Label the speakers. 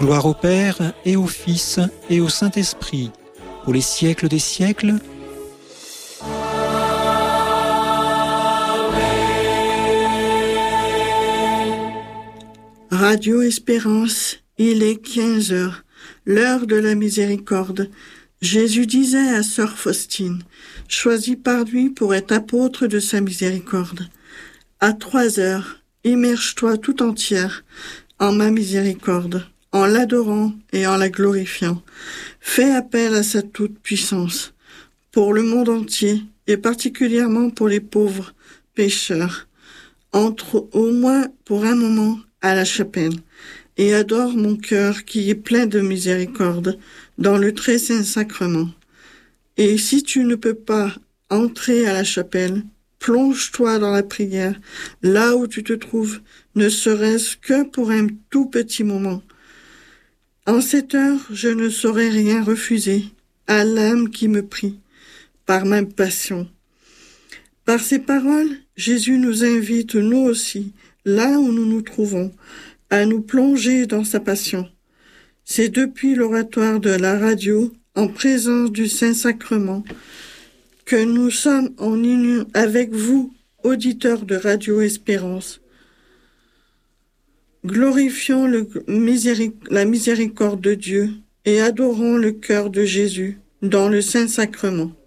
Speaker 1: Gloire au Père et au Fils et au Saint-Esprit, pour les siècles des siècles.
Speaker 2: Radio Espérance, il est 15 heures, l'heure de la miséricorde. Jésus disait à sœur Faustine, choisie par lui pour être apôtre de sa miséricorde. À 3 heures, immerge-toi tout entière en ma miséricorde, en l'adorant et en la glorifiant. Fais appel à sa toute-puissance, pour le monde entier et particulièrement pour les pauvres pécheurs. Entre au moins pour un moment à la chapelle et adore mon cœur qui est plein de miséricorde dans le très saint sacrement. Et si tu ne peux pas entrer à la chapelle, plonge-toi dans la prière, là où tu te trouves, ne serait-ce que pour un tout petit moment. En cette heure, je ne saurais rien refuser à l'âme qui me prie, par ma passion. Par ces paroles, Jésus nous invite, nous aussi, là où nous nous trouvons, à nous plonger dans sa passion. C'est depuis l'oratoire de la radio, en présence du Saint-Sacrement, que nous sommes en union avec vous, auditeurs de Radio Espérance. Glorifions la miséricorde de Dieu et adorons le cœur de Jésus dans le Saint-Sacrement.